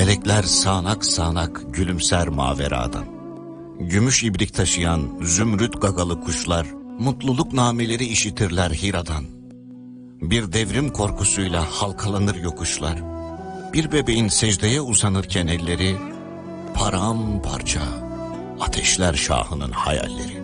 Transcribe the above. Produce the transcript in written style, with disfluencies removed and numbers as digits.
Melekler sağanak sağanak gülümser maveradan. Gümüş ibrik taşıyan zümrüt gagalı kuşlar mutluluk nameleri işitirler Hira'dan. Bir devrim korkusuyla halkalanır yokuşlar. Bir bebeğin secdeye uzanırken elleri paramparça ateşler şahının hayalleri.